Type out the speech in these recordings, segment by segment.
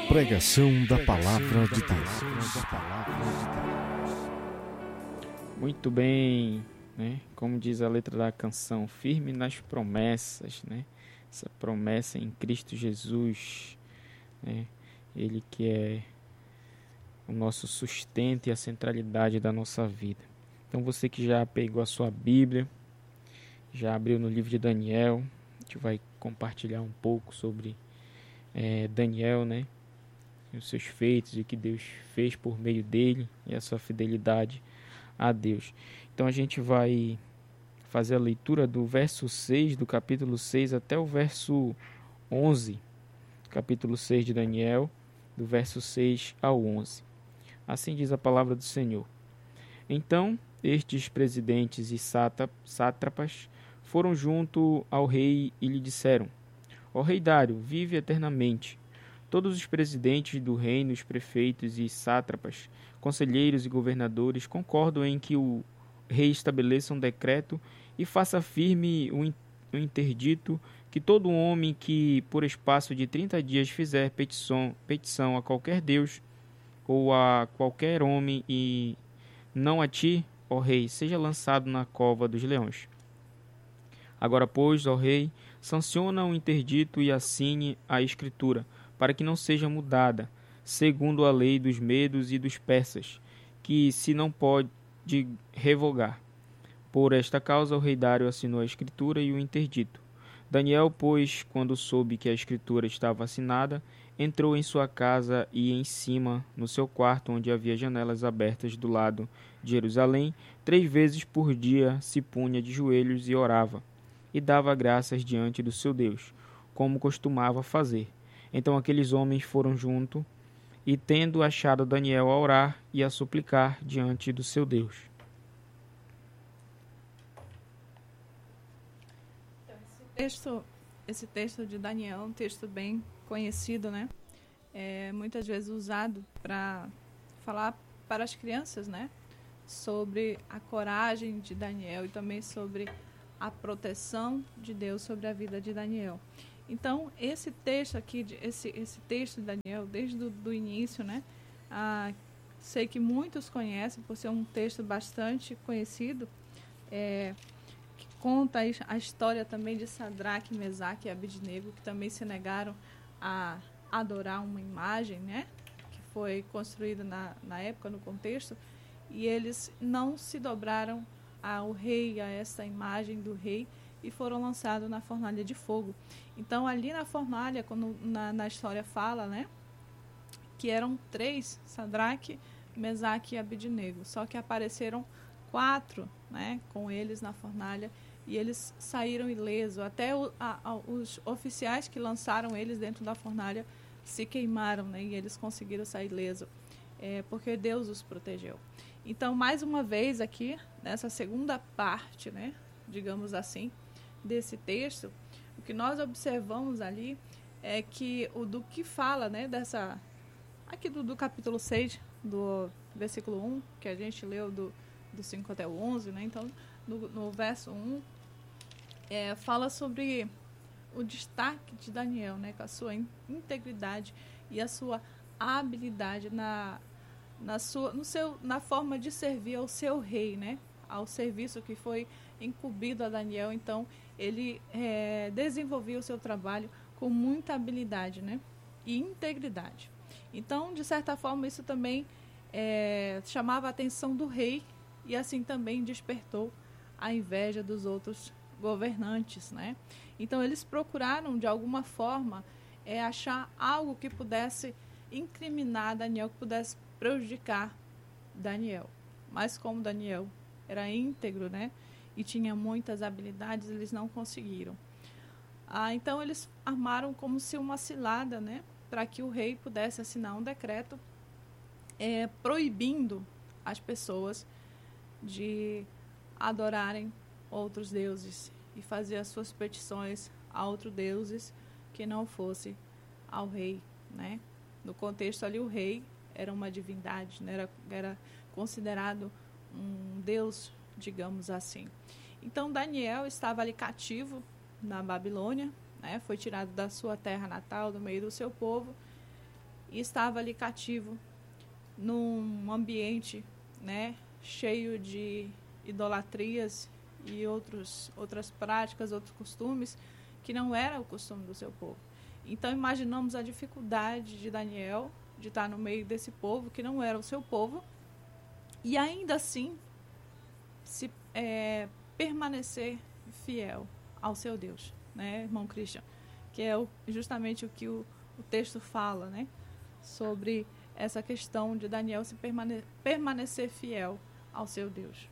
Pregação da Palavra de Deus. Muito bem, né? Como diz a letra da canção, firme nas promessas, né? Essa promessa em Cristo Jesus, né? Ele que é o nosso sustento e a centralidade da nossa vida. Então você que já pegou a sua Bíblia, já abriu no livro de Daniel, a gente vai compartilhar um pouco sobre Daniel, né? E os seus feitos e o que Deus fez por meio dele e a sua fidelidade a Deus. Então a gente vai fazer a leitura do verso 6 do capítulo 6 até o verso 11, capítulo 6 de Daniel, do verso 6 ao 11. Assim diz a palavra do Senhor. Então estes presidentes e sátrapas foram junto ao rei e lhe disseram: Ó rei Dário, vive eternamente. Todos os presidentes do reino, os prefeitos e sátrapas, conselheiros e governadores concordam em que o rei estabeleça um decreto e faça firme o interdito que todo homem que, por espaço de 30 dias, fizer petição a qualquer deus ou a qualquer homem e não a ti, ó rei, seja lançado na cova dos leões. Agora, pois, ó rei, sanciona o interdito e assine a escritura, para que não seja mudada, segundo a lei dos medos e dos persas, que se não pode revogar. Por esta causa o rei Dário assinou a escritura e o interdito. Daniel, pois, quando soube que a escritura estava assinada, entrou em sua casa e em cima, no seu quarto, onde havia janelas abertas do lado de Jerusalém, 3 vezes por dia se punha de joelhos e orava, e dava graças diante do seu Deus, como costumava fazer. Então aqueles homens foram junto, e tendo achado Daniel a orar e a suplicar diante do seu Deus. Esse texto de Daniel é um texto bem conhecido, né? É muitas vezes usado para falar para as crianças, né? Sobre a coragem de Daniel e também sobre a proteção de Deus sobre a vida de Daniel. Então, esse texto aqui, esse texto de Daniel, desde o início, né? Sei que muitos conhecem, por ser um texto bastante conhecido, que conta a história também de Sadraque, Mesaque e Abednego, que também se negaram a adorar uma imagem, né? Que foi construída na época, no contexto, e eles não se dobraram ao rei, a essa imagem do rei, e foram lançados na fornalha de fogo. Então, ali na fornalha, quando na história fala, né, que eram 3, Sadraque, Mesaque e Abednego, só que apareceram 4, né, com eles na fornalha, e eles saíram ilesos. Até os oficiais que lançaram eles dentro da fornalha se queimaram, né, e eles conseguiram sair ilesos, porque Deus os protegeu. Então, mais uma vez aqui, nessa segunda parte, né, digamos assim, desse texto, o que nós observamos ali é que do que fala, né, aqui do capítulo 6, do versículo 1, que a gente leu do 5 até o 11, né, então no verso 1, fala sobre o destaque de Daniel, né, com a sua integridade e a sua habilidade na forma de servir ao seu rei, né, ao serviço que foi incumbido a Daniel. Então ele desenvolveu o seu trabalho com muita habilidade, né, e integridade. Então, de certa forma, isso também chamava a atenção do rei e assim também despertou a inveja dos outros governantes, né? Então eles procuraram de alguma forma achar algo que pudesse incriminar Daniel, que pudesse prejudicar Daniel. Mas como Daniel era íntegro, né, e tinha muitas habilidades, eles não conseguiram. Então eles armaram como se uma cilada, né, para que o rei pudesse assinar um decreto proibindo as pessoas de adorarem outros deuses e fazer as suas petições a outros deuses que não fosse ao rei, né? No contexto ali, o rei era uma divindade, né? Era considerado um deus, digamos assim. Então, Daniel estava ali cativo na Babilônia, né? Foi tirado da sua terra natal, do meio do seu povo, e estava ali cativo num ambiente, né, cheio de idolatrias e outras práticas, outros costumes que não era o costume do seu povo. Então imaginamos a dificuldade de Daniel de estar no meio desse povo que não era o seu povo e ainda assim permanecer fiel ao seu Deus, né, irmão Christian? Que é justamente o que o texto fala, né, sobre essa questão de Daniel se permanecer fiel ao seu Deus.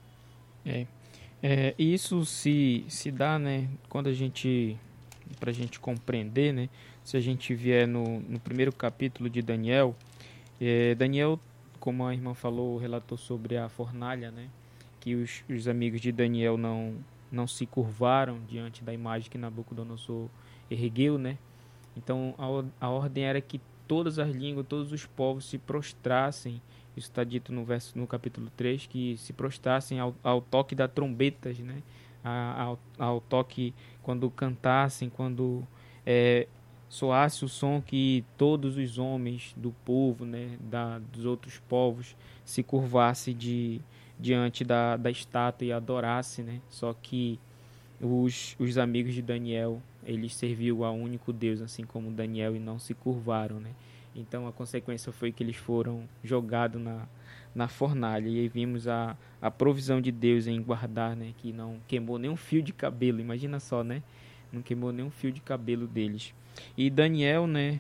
E isso se dá, né, quando para a gente compreender, né, se a gente vier no primeiro capítulo de Daniel, Daniel, como a irmã falou, relatou sobre a fornalha, né, que os amigos de Daniel não se curvaram diante da imagem que Nabucodonosor ergueu, né. Então a ordem era que todas as línguas, todos os povos se prostrassem. Isso está dito no capítulo 3, que se prostrassem ao toque das trombetas, né? Ao toque, quando cantassem, quando soasse o som, que todos os homens do povo, né? Dos outros povos, se curvassem diante da estátua e adorassem, né? Só que os amigos de Daniel, eles serviam ao único Deus, assim como Daniel, e não se curvaram, né? Então a consequência foi que eles foram jogados na fornalha. E aí vimos a provisão de Deus em guardar, né? Que não queimou nem um fio de cabelo. Imagina só, né? Não queimou nem um fio de cabelo deles. E Daniel, né?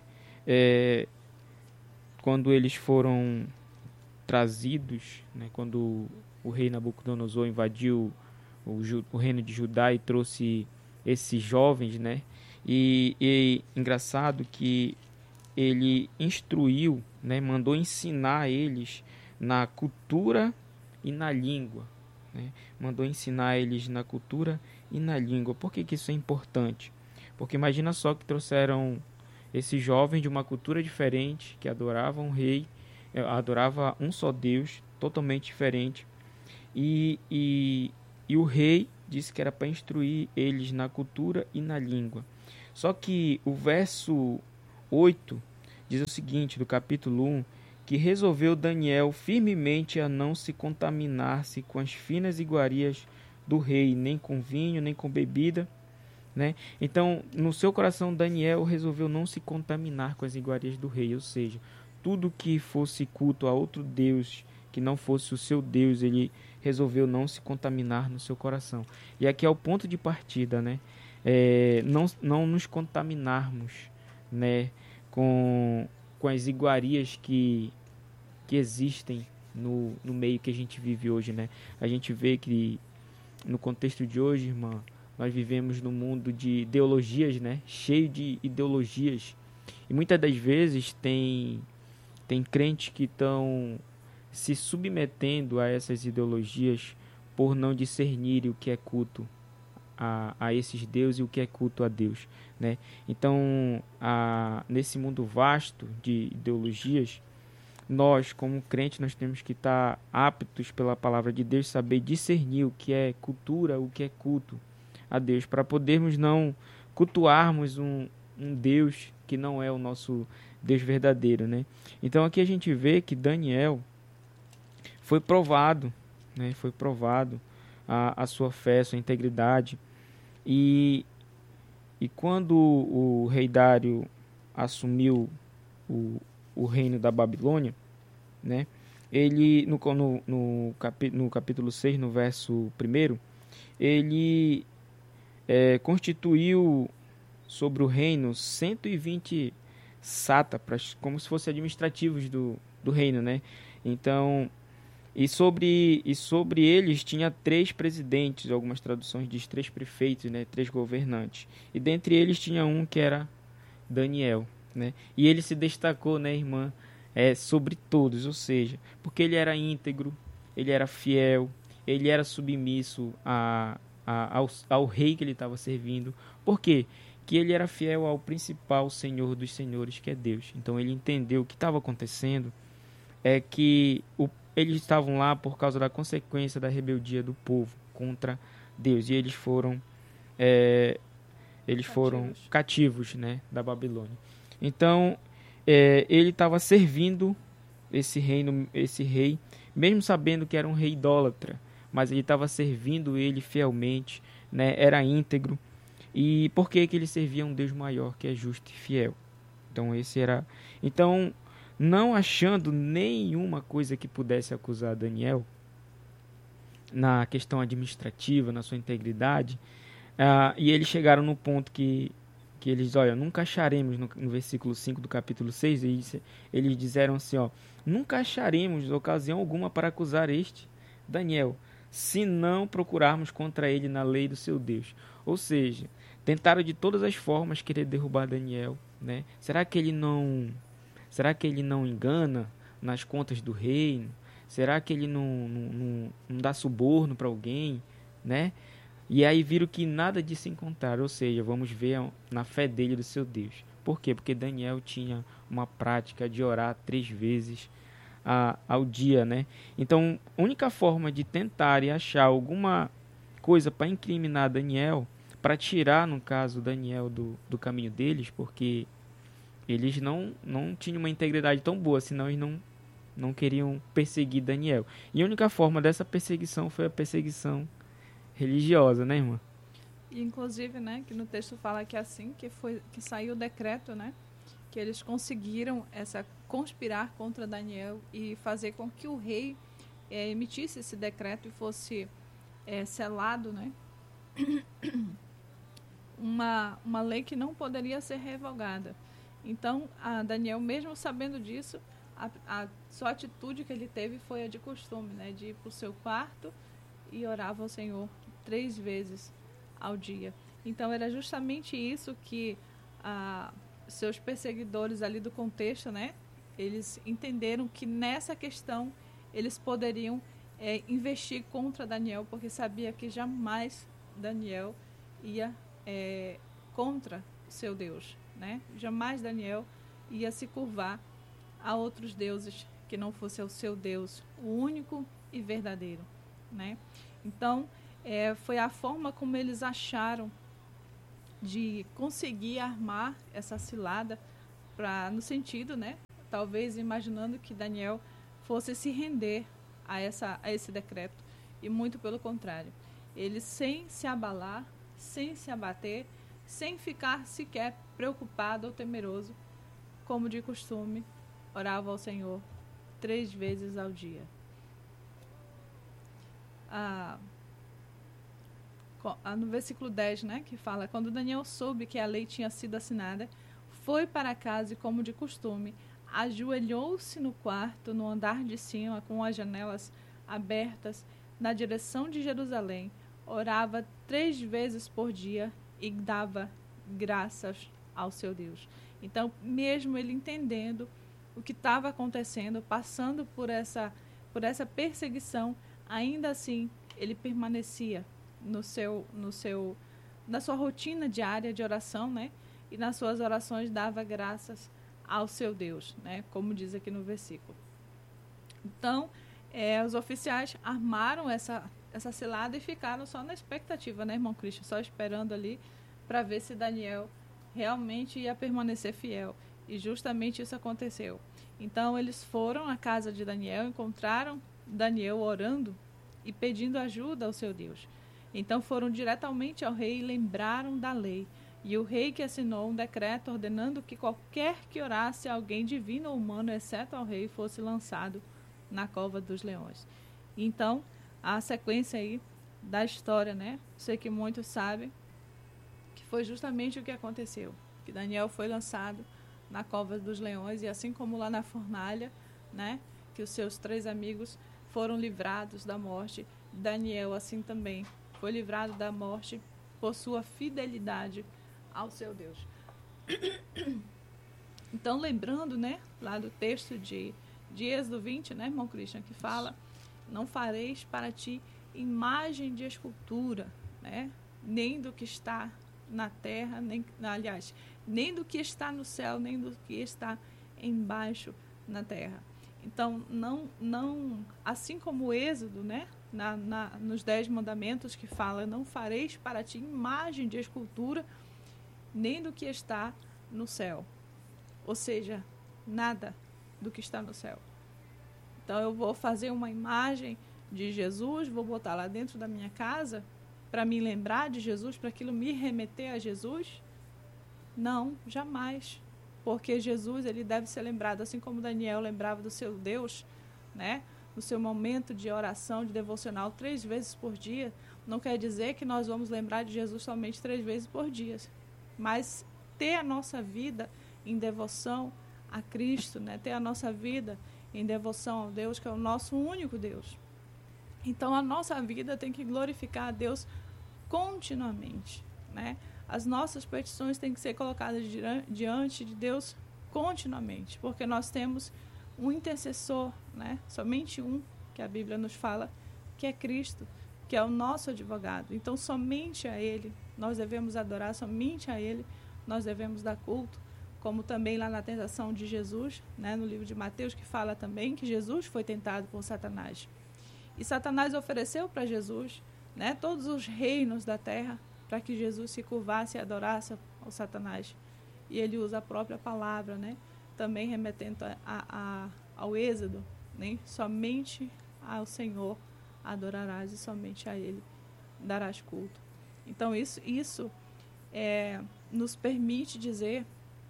Quando eles foram trazidos, né? Quando o rei Nabucodonosor invadiu o reino de Judá e trouxe esses jovens, né? E engraçado que ele instruiu, né, mandou ensinar eles na cultura e na língua, né? Mandou ensinar eles na cultura e na língua. Por que isso é importante? Porque imagina só que trouxeram esses jovens de uma cultura diferente, que adoravam um rei, adorava um só Deus, totalmente diferente, e o rei disse que era para instruir eles na cultura e na língua. Só que o verso 8 diz o seguinte, do capítulo 1, que resolveu Daniel firmemente a não se contaminar-se com as finas iguarias do rei, nem com vinho, nem com bebida, né? Então, no seu coração, Daniel resolveu não se contaminar com as iguarias do rei, ou seja, tudo que fosse culto a outro Deus, que não fosse o seu Deus, ele resolveu não se contaminar no seu coração. E aqui é o ponto de partida, né? Não nos contaminarmos, né, com as iguarias que existem no meio que a gente vive hoje, né? A gente vê que no contexto de hoje, irmã, nós vivemos num mundo de ideologias, né? Cheio de ideologias. E muitas das vezes tem crentes que estão se submetendo a essas ideologias por não discernir o que é culto a esses deuses e o que é culto a Deus, né? Então, nesse mundo vasto de ideologias, nós, como crentes, nós temos que estar aptos pela palavra de Deus, saber discernir o que é cultura, o que é culto a Deus, para podermos não cultuarmos um Deus que não é o nosso Deus verdadeiro, né? Então, aqui a gente vê que Daniel foi provado, né? Foi provado a sua fé, a sua integridade. E quando o rei Dário assumiu o reino da Babilônia, né, ele no capítulo 6, no verso 1, ele constituiu sobre o reino 120 sátrapas, como se fossem administrativos do reino, né? Então, e sobre eles tinha 3 presidentes, algumas traduções diz 3 prefeitos, né, 3 governantes. E dentre eles tinha um que era Daniel, né? E ele se destacou, né, irmã, sobre todos, ou seja, porque ele era íntegro, ele era fiel, ele era submisso ao rei que ele estava servindo. Por quê? Que ele era fiel ao principal Senhor dos senhores, que é Deus. Então ele entendeu o que estava acontecendo, que eles estavam lá por causa da consequência da rebeldia do povo contra Deus. E eles foram cativos, né, da Babilônia. Então, ele estava servindo esse rei, mesmo sabendo que era um rei idólatra, mas ele estava servindo ele fielmente, né? Era íntegro. E por que ele servia um Deus maior, que é justo e fiel? Então, não achando nenhuma coisa que pudesse acusar Daniel na questão administrativa, na sua integridade, e eles chegaram no ponto que eles, olha, nunca acharemos, no versículo 5 do capítulo 6, eles disseram assim, ó, nunca acharemos ocasião alguma para acusar Daniel, se não procurarmos contra ele na lei do seu Deus. Ou seja, tentaram de todas as formas querer derrubar Daniel, né? Será que ele não engana nas contas do reino? Será que ele não dá suborno para alguém, né? E aí viram que nada disso encontraram, ou seja, vamos ver na fé dele do seu Deus. Por quê? Porque Daniel tinha uma prática de orar 3 vezes ao dia, né? Então, a única forma de tentar e achar alguma coisa para incriminar Daniel, para tirar, no caso, Daniel do caminho deles, porque eles não tinham uma integridade tão boa, senão eles não queriam perseguir Daniel. E a única forma dessa perseguição foi a perseguição religiosa, né, irmã? E, inclusive, né, que no texto fala que assim que saiu o decreto, né, que eles conseguiram conspirar contra Daniel e fazer com que o rei emitisse esse decreto e fosse selado, né, uma lei que não poderia ser revogada. Então, Daniel, mesmo sabendo disso, a sua atitude que ele teve foi a de costume, né, de ir para o seu quarto e orava ao Senhor 3 vezes ao dia. Então, era justamente isso que seus perseguidores ali do contexto, né, eles entenderam que nessa questão eles poderiam investir contra Daniel, porque sabia que jamais Daniel ia contra o seu Deus, né? Jamais Daniel ia se curvar a outros deuses que não fosse o seu Deus, o único e verdadeiro, né? Então, foi a forma como eles acharam de conseguir armar essa cilada no sentido, né? Talvez imaginando que Daniel fosse se render a esse decreto, e muito pelo contrário. Ele, sem se abalar, sem se abater, sem ficar sequer preocupado ou temeroso, como de costume, orava ao Senhor 3 vezes ao dia. No versículo 10, né, que fala: quando Daniel soube que a lei tinha sido assinada, foi para casa e, como de costume, ajoelhou-se no quarto, no andar de cima, com as janelas abertas, na direção de Jerusalém, orava 3 vezes por dia e dava graças ao seu Deus. Então, mesmo ele entendendo o que estava acontecendo, passando por essa perseguição, ainda assim ele permanecia na sua rotina diária de oração, né? E nas suas orações dava graças ao seu Deus, né? Como diz aqui no versículo. Então, os oficiais armaram essa cilada e ficaram só na expectativa, né, irmão Cristian? Só esperando ali para ver se Daniel realmente ia permanecer fiel. E justamente isso aconteceu. Então, eles foram à casa de Daniel, encontraram Daniel orando e pedindo ajuda ao seu Deus. Então, foram diretamente ao rei e lembraram da lei. E o rei que assinou um decreto ordenando que qualquer que orasse a alguém divino ou humano, exceto ao rei, fosse lançado na cova dos leões. Então, a sequência aí da história, né? Sei que muitos sabem que foi justamente o que aconteceu. Que Daniel foi lançado na cova dos leões, e assim como lá na fornalha, né? Que os seus 3 amigos foram livrados da morte, Daniel assim também foi livrado da morte por sua fidelidade ao seu Deus. Então, lembrando, né, lá do texto de Êxodo 20, né, irmão Christian, que fala: não fareis para ti imagem de escultura, né, nem do que está na terra, nem do que está no céu, nem do que está embaixo na terra. Então, não assim como o Êxodo, né, nos 10 mandamentos, que fala: não fareis para ti imagem de escultura, nem do que está no céu. Ou seja, nada do que está no céu. Então eu vou fazer uma imagem de Jesus, vou botar lá dentro da minha casa para me lembrar de Jesus, para aquilo me remeter a Jesus? Não, jamais. Porque Jesus, ele deve ser lembrado, assim como Daniel lembrava do seu Deus, né? No seu momento de oração, de devocional, 3 vezes por dia. Não quer dizer que nós vamos lembrar de Jesus somente 3 vezes por dia, mas ter a nossa vida em devoção a Cristo, né? Ter a nossa vida em devoção ao Deus, que é o nosso único Deus. Então, a nossa vida tem que glorificar a Deus continuamente, né? As nossas petições têm que ser colocadas diante de Deus continuamente, porque nós temos um intercessor, né? Somente um, que a Bíblia nos fala, que é Cristo, que é o nosso advogado. Então, somente a Ele nós devemos adorar, somente a Ele nós devemos dar culto, como também lá na tentação de Jesus, né? No livro de Mateus, que fala também que Jesus foi tentado por Satanás. E Satanás ofereceu para Jesus, né, todos os reinos da terra para que Jesus se curvasse e adorasse ao Satanás. E ele usa a própria palavra, né, também remetendo ao Êxodo, né, somente ao Senhor adorarás e somente a Ele darás culto. Então isso nos permite dizer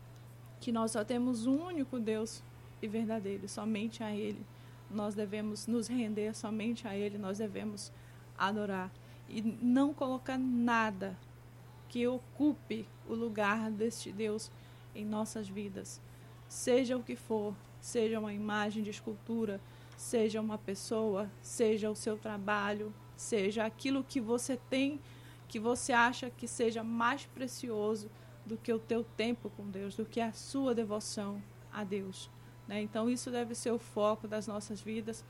que nós só temos um único Deus e verdadeiro, somente a Ele nós devemos nos render, somente a Ele nós devemos adorar. E não colocar nada que ocupe o lugar deste Deus em nossas vidas. Seja o que for, seja uma imagem de escultura, seja uma pessoa, seja o seu trabalho, seja aquilo que você tem, que você acha que seja mais precioso do que o teu tempo com Deus, do que a sua devoção a Deus. Então, isso deve ser o foco das nossas vidas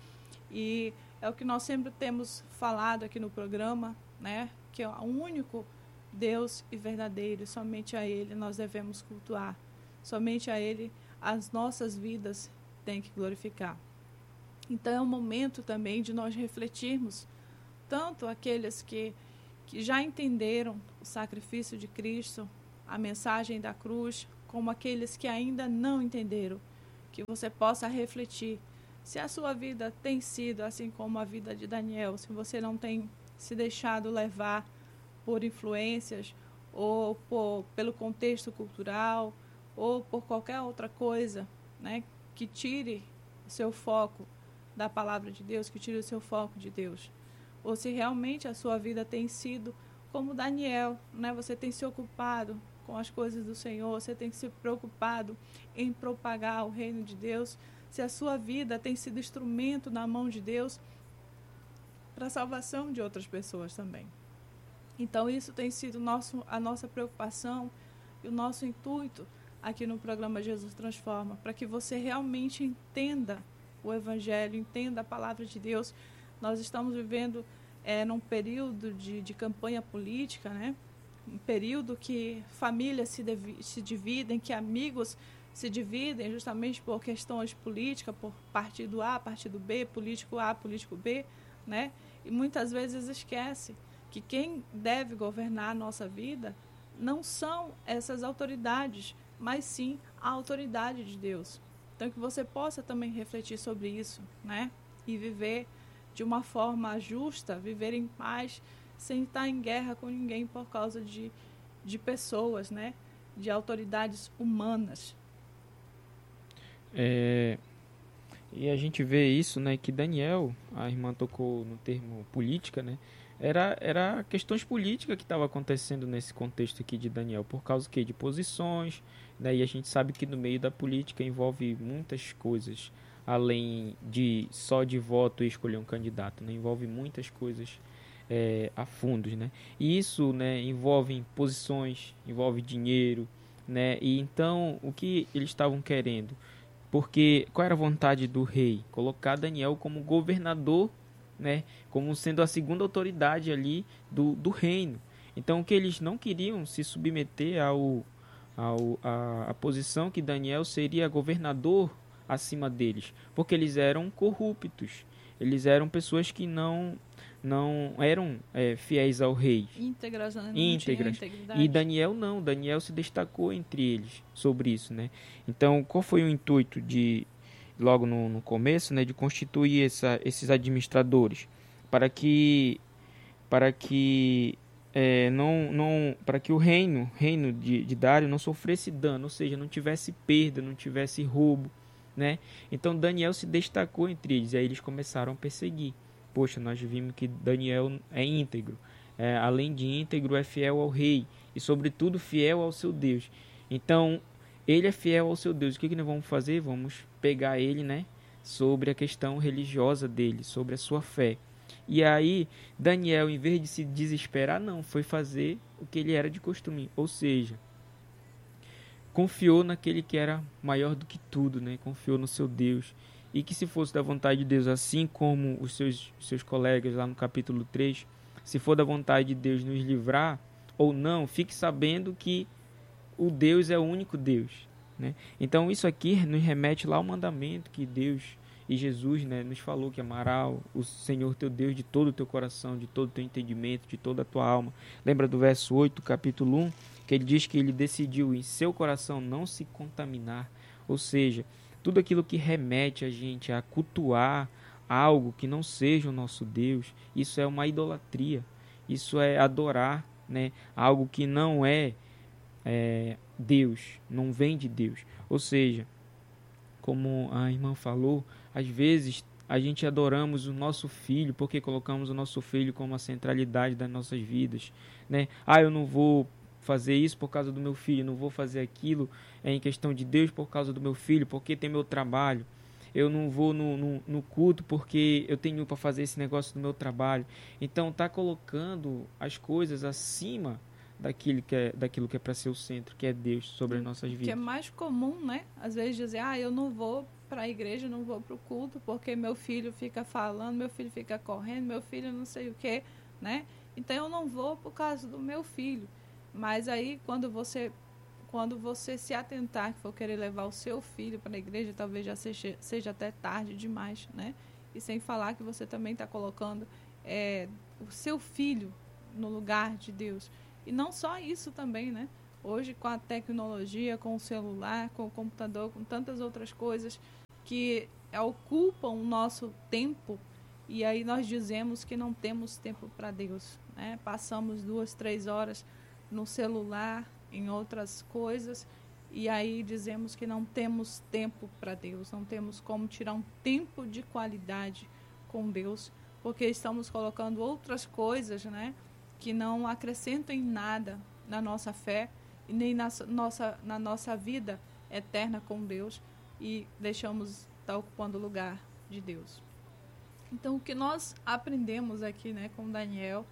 e é o que nós sempre temos falado aqui no programa, né? Que é o único Deus e verdadeiro, somente a Ele nós devemos cultuar, somente a Ele as nossas vidas têm que glorificar. Então, é um momento também de nós refletirmos, tanto aqueles que já entenderam o sacrifício de Cristo, a mensagem da cruz, como aqueles que ainda não entenderam, que você possa refletir se a sua vida tem sido assim como a vida de Daniel, se você não tem se deixado levar por influências ou pelo contexto cultural ou por qualquer outra coisa, né, que tire o seu foco da palavra de Deus, que tire o seu foco de Deus. Ou se realmente a sua vida tem sido como Daniel, né, você tem se ocupado com as coisas do Senhor, você tem se preocupado em propagar o reino de Deus, se a sua vida tem sido instrumento na mão de Deus para a salvação de outras pessoas também. Então, isso tem sido a nossa preocupação e o nosso intuito aqui no programa Jesus Transforma, para que você realmente entenda o Evangelho, entenda a palavra de Deus. Nós estamos vivendo num período de campanha política, né? Um período que famílias se dividem, que amigos se dividem justamente por questões políticas, por partido A, partido B, político A, político B, né? E muitas vezes esquece que quem deve governar a nossa vida não são essas autoridades, mas sim a autoridade de Deus. Então, que você possa também refletir sobre isso, né? E viver de uma forma justa, viver em paz, sem estar em guerra com ninguém por causa de pessoas, né? De autoridades humanas. E a gente vê isso, né? Que Daniel, a irmã tocou no termo política, né? Era questões políticas que estavam acontecendo nesse contexto aqui de Daniel, por causa que de posições, né? E a gente sabe que no meio da política envolve muitas coisas, além de só de voto e escolher um candidato, né? Envolve muitas coisas a fundos, né? E isso, né, envolve posições, envolve dinheiro, né? E então, o que eles estavam querendo? Porque qual era a vontade do rei? Colocar Daniel como governador, né? Como sendo a segunda autoridade ali do reino. Então, o que eles não queriam se submeter a posição que Daniel seria governador acima deles, porque eles eram corruptos. Eles eram pessoas que não eram fiéis ao rei. Íntegras, né? Não Íntegras. tinha integridade. E Daniel não. Daniel se destacou entre eles sobre isso, né? Então, qual foi o intuito de, logo no começo, né, de constituir esses administradores? Para que para que o reino de Dário não sofresse dano, ou seja, não tivesse perda, não tivesse roubo, né? Então Daniel se destacou entre eles, e aí eles começaram a perseguir. Poxa, nós vimos que Daniel é íntegro, além de íntegro, é fiel ao rei e, sobretudo, fiel ao seu Deus. Então, ele é fiel ao seu Deus. O que nós vamos fazer? Vamos pegar ele, né, sobre a questão religiosa dele, sobre a sua fé. E aí, Daniel, em vez de se desesperar, não, foi fazer o que ele era de costume, ou seja, confiou naquele que era maior do que tudo, né? Confiou no seu Deus. E que se fosse da vontade de Deus, assim como os seus colegas lá no capítulo 3, se for da vontade de Deus nos livrar ou não, fique sabendo que o Deus é o único Deus, né? Então isso aqui nos remete lá ao mandamento que Deus e Jesus, né, nos falou, que amará o Senhor teu Deus de todo o teu coração, de todo o teu entendimento, de toda a tua alma. Lembra do verso 8 do capítulo 1, que ele diz que ele decidiu em seu coração não se contaminar, ou seja, tudo aquilo que remete a gente a cultuar algo que não seja o nosso Deus, isso é uma idolatria, isso é adorar, né, algo que não é Deus, não vem de Deus. Ou seja, como a irmã falou, às vezes a gente adoramos o nosso filho porque colocamos o nosso filho como a centralidade das nossas vidas, né? Eu não vou fazer isso por causa do meu filho, não vou fazer aquilo em questão de Deus por causa do meu filho, porque tem meu trabalho. Eu não vou no culto porque eu tenho para fazer esse negócio do meu trabalho. Então está colocando as coisas acima daquilo que é para ser o centro, que é Deus sobre as nossas vidas. Que é mais comum, né? Às vezes dizer, eu não vou para a igreja, não vou para o culto, porque meu filho fica falando, meu filho fica correndo, meu filho não sei o quê, né? Então eu não vou por causa do meu filho. Mas aí quando você se atentar que for querer levar o seu filho para a igreja, talvez já seja até tarde demais, né? E sem falar que você também está colocando o seu filho no lugar de Deus. E não só isso também, né? Hoje, com a tecnologia, com o celular, com o computador, com tantas outras coisas que ocupam o nosso tempo, e aí nós dizemos que não temos tempo para Deus, né? Passamos 2, 3 horas no celular, em outras coisas, e aí dizemos que não temos tempo para Deus, não temos como tirar um tempo de qualidade com Deus, porque estamos colocando outras coisas, né, que não acrescentam em nada na nossa fé e nem na nossa vida eterna com Deus, e deixamos estar ocupando o lugar de Deus. Então, o que nós aprendemos aqui, né, com Daniel,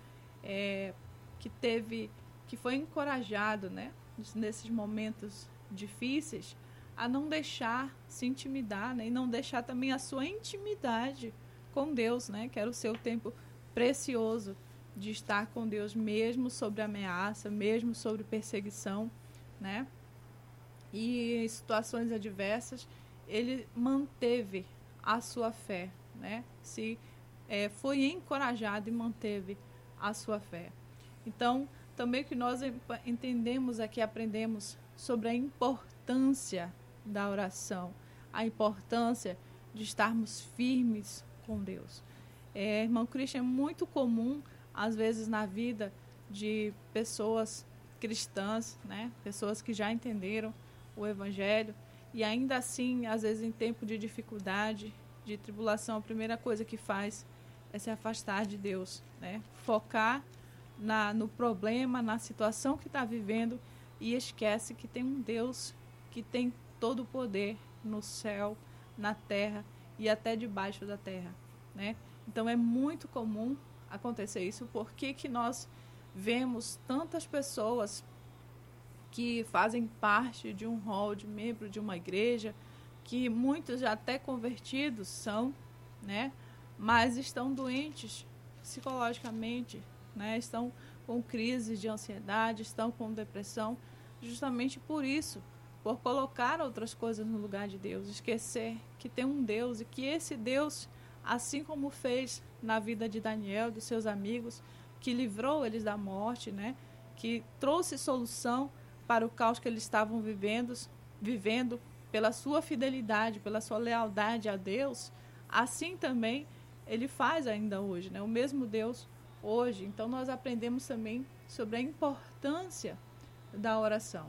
que foi encorajado, né, nesses momentos difíceis, a não deixar se intimidar, né, e não deixar também a sua intimidade com Deus, né, que era o seu tempo precioso de estar com Deus, mesmo sobre ameaça, mesmo sobre perseguição, né, e em situações adversas, ele manteve a sua fé, né, foi encorajado e manteve a sua fé. Então, também que nós entendemos aqui, aprendemos sobre a importância da oração, a importância de estarmos firmes com Deus. Irmão Christian, é muito comum, às vezes, na vida de pessoas cristãs, né? Pessoas que já entenderam o Evangelho, e ainda assim, às vezes, em tempo de dificuldade, de tribulação, a primeira coisa que faz é se afastar de Deus, né? Focar no problema, na situação que está vivendo, e esquece que tem um Deus que tem todo o poder no céu, na terra e até debaixo da terra, né? Então é muito comum acontecer isso. Por que nós vemos tantas pessoas que fazem parte de um rol de membro de uma igreja, que muitos já até convertidos são, né? Mas estão doentes psicologicamente, né? Estão com crises de ansiedade, estão com depressão, justamente por isso, por colocar outras coisas no lugar de Deus, esquecer que tem um Deus e que esse Deus assim como fez na vida de Daniel, dos seus amigos, que livrou eles da morte, né? Que trouxe solução para o caos que eles estavam vivendo pela sua fidelidade, pela sua lealdade a Deus, assim também ele faz ainda hoje, né? O mesmo Deus hoje. Então nós aprendemos também sobre a importância da oração.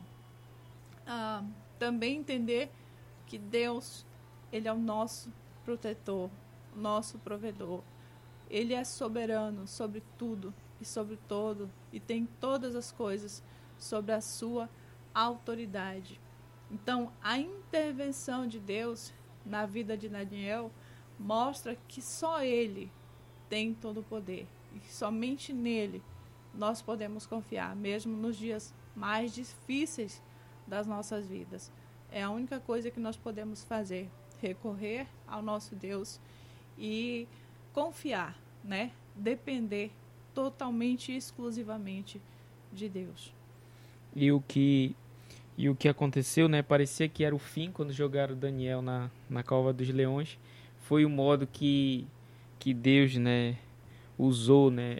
Também entender que Deus, ele é o nosso protetor, nosso provedor. Ele é soberano sobre tudo e sobre todo, e tem todas as coisas sobre a sua autoridade. Então, a intervenção de Deus na vida de Daniel mostra que só ele tem todo o poder, e que somente nele nós podemos confiar, mesmo nos dias mais difíceis das nossas vidas. É a única coisa que nós podemos fazer, recorrer ao nosso Deus e confiar, né? Depender totalmente e exclusivamente de Deus. E o que aconteceu, né? Parecia que era o fim quando jogaram Daniel na cova dos leões. Foi o modo que Deus, né, usou, né,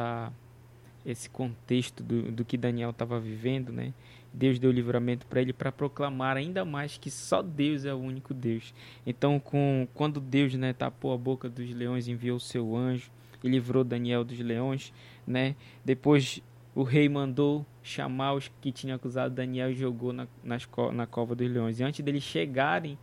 esse contexto do que Daniel estava vivendo, né? Deus deu livramento para ele para proclamar ainda mais que só Deus é o único Deus. Então, quando Deus, né, tapou a boca dos leões, enviou o seu anjo e livrou Daniel dos leões, né? Depois o rei mandou chamar os que tinham acusado Daniel e jogou na cova dos leões. E antes deles chegarem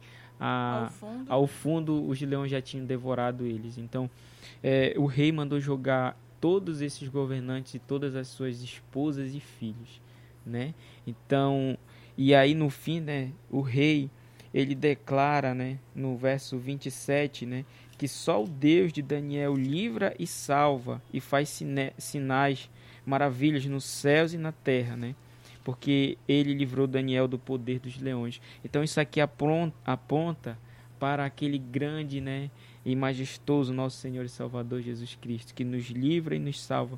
ao fundo, os leões já tinham devorado eles. Então, o rei mandou jogar todos esses governantes e todas as suas esposas e filhos, né? Então, e aí no fim, né, o rei, ele declara, né, no verso 27, né, que só o Deus de Daniel livra e salva e faz sinais, maravilhas nos céus e na terra, né? Porque ele livrou Daniel do poder dos leões. Então isso aqui aponta para aquele grande, né, e majestoso nosso Senhor e Salvador Jesus Cristo, que nos livra e nos salva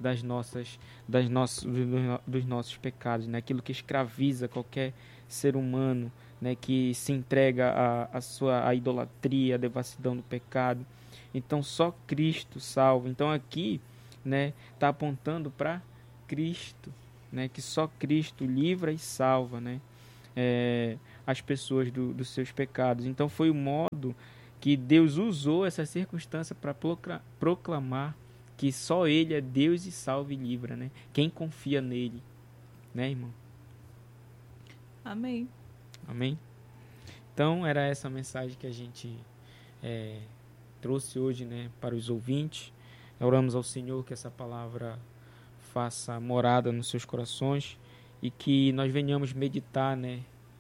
dos nossos pecados, né? Aquilo que escraviza qualquer ser humano, né, que se entrega à idolatria, à devassidão do pecado. Então só Cristo salva. Então aqui, né, está apontando para Cristo, né, que só Cristo livra e salva, né, as pessoas dos seus pecados. Então foi o modo que Deus usou essa circunstância para proclamar que só Ele é Deus e salva e livra, né? Quem confia nele, né, irmão? Amém. Amém? Então era essa mensagem que a gente trouxe hoje, né, para os ouvintes. Oramos ao Senhor que essa palavra faça morada nos seus corações e que nós venhamos meditar, né,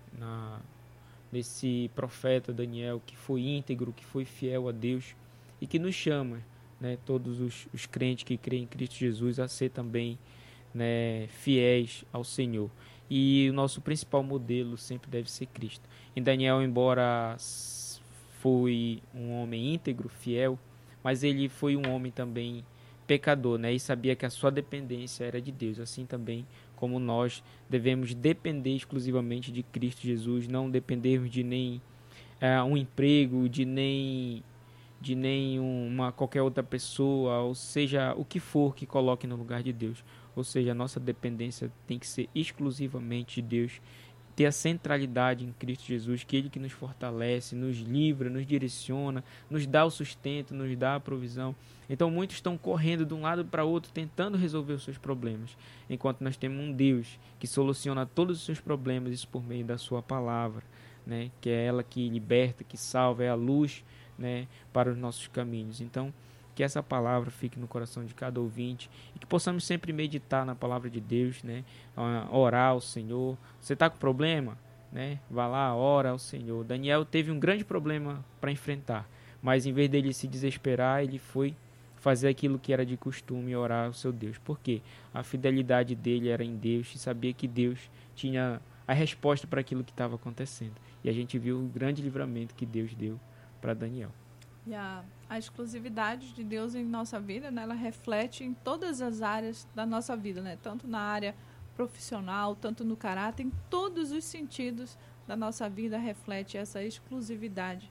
nesse profeta Daniel, que foi íntegro, que foi fiel a Deus e que nos chama, né, todos os crentes que creem em Cristo Jesus a ser também, né, fiéis ao Senhor. E o nosso principal modelo sempre deve ser Cristo. Em Daniel, embora foi um homem íntegro, fiel, mas ele foi um homem também pecador, né? E sabia que a sua dependência era de Deus. Assim também como nós devemos depender exclusivamente de Cristo Jesus, não dependermos de nem um emprego, de nem qualquer outra pessoa, ou seja, o que for que coloque no lugar de Deus. Ou seja, a nossa dependência tem que ser exclusivamente de Deus, ter a centralidade em Cristo Jesus, que Ele que nos fortalece, nos livra, nos direciona, nos dá o sustento, nos dá a provisão. Então muitos estão correndo de um lado para outro, tentando resolver os seus problemas, enquanto nós temos um Deus que soluciona todos os seus problemas, isso por meio da sua palavra, né? Que é ela que liberta, que salva, é a luz, né, para os nossos caminhos. Então, que essa palavra fique no coração de cada ouvinte e que possamos sempre meditar na palavra de Deus, né? Orar ao Senhor. Você está com problema, né? Vá lá, ora ao Senhor. Daniel teve um grande problema para enfrentar, mas em vez dele se desesperar, ele foi fazer aquilo que era de costume, orar ao seu Deus. Por quê? A fidelidade dele era em Deus e sabia que Deus tinha a resposta para aquilo que estava acontecendo. E a gente viu o grande livramento que Deus deu para Daniel. E a exclusividade de Deus em nossa vida, né, ela reflete em todas as áreas da nossa vida, né? Tanto na área profissional, tanto no caráter, em todos os sentidos da nossa vida reflete essa exclusividade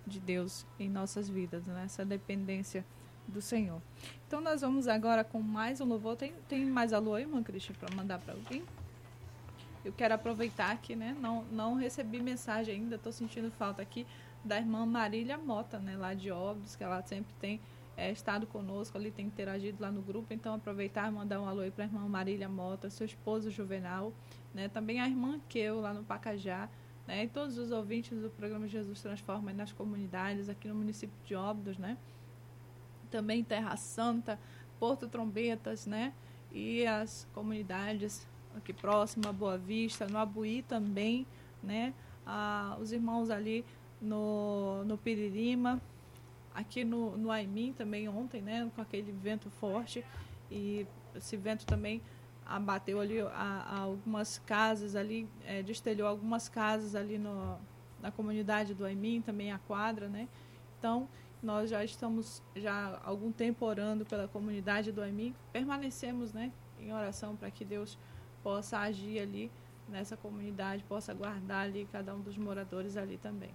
de Deus em nossas vidas, né? Essa dependência do Senhor. Então nós vamos agora com mais um louvor. Tem mais alô aí, irmã Cristian, para mandar para alguém? Eu quero aproveitar aqui, né? Não recebi mensagem ainda, estou sentindo falta aqui da irmã Marília Mota, né? Lá de Óbidos, que ela sempre tem estado conosco ali, tem interagido lá no grupo. Então aproveitar e mandar um alô aí para a irmã Marília Mota, seu esposo Juvenal, né? Também a irmã Keu, lá no Pacajá, né? E todos os ouvintes do programa Jesus Transforma nas comunidades aqui no município de Óbidos, né? Também Terra Santa, Porto Trombetas, né? E as comunidades aqui próxima, Boa Vista, no Abuí também, né? Os irmãos ali no Piririma, aqui no Aimim também ontem, né? Com aquele vento forte, e esse vento também abateu ali algumas casas ali, destelhou algumas casas ali na comunidade do Aimim, também a quadra, né? Então, nós já estamos há algum tempo orando pela comunidade do Aimim, permanecemos, né, em oração para que Deus possa agir ali nessa comunidade, possa guardar ali cada um dos moradores ali também.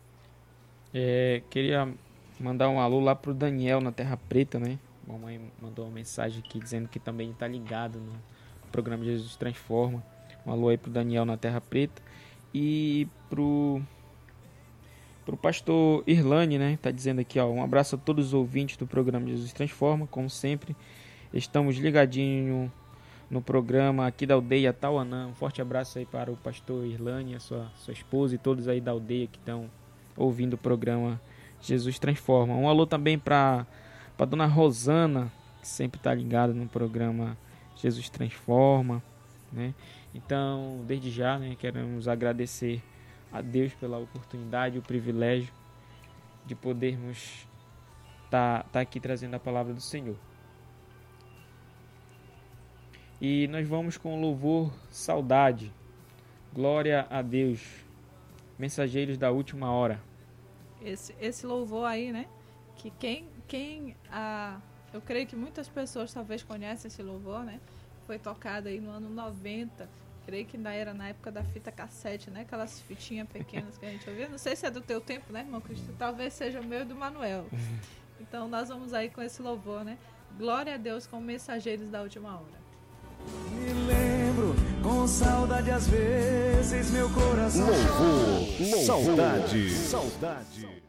Queria mandar um alô lá pro Daniel na Terra Preta, né? A mamãe mandou uma mensagem aqui dizendo que também está ligado no programa Jesus Transforma. Um alô aí pro Daniel na Terra Preta e pro pastor Irlane, né? Tá dizendo aqui, ó, um abraço a todos os ouvintes do programa Jesus Transforma. Como sempre, estamos ligadinhos no programa aqui da aldeia Tauanã. Um forte abraço aí para o pastor Irlane, a sua esposa e todos aí da aldeia que estão ouvindo o programa Jesus Transforma. Um alô também para dona Rosana, que sempre tá ligada no programa Jesus Transforma, né? Então, desde já, né, queremos agradecer a Deus pela oportunidade e o privilégio de podermos tá aqui trazendo a palavra do Senhor. E nós vamos com o louvor Saudade. Glória a Deus. Mensageiros da Última Hora. Esse louvor aí, né? Que eu creio que muitas pessoas talvez conhecem esse louvor, né? Foi tocado aí no ano 90. Creio que ainda era na época da fita cassete, né? Aquelas fitinhas pequenas que a gente ouvia. Não sei se é do teu tempo, né, irmão Cristo? Talvez seja o meu e do Manuel. Então nós vamos aí com esse louvor, né? Glória a Deus com Mensageiros da Última Hora. Me lembro com saudade às vezes meu coração. Louvor, saudade.